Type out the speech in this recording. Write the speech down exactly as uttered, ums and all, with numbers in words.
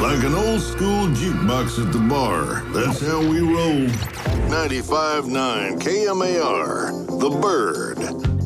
Like an old school jukebox at the bar. That's how we roll. ninety-five point nine K M A R, The Bird.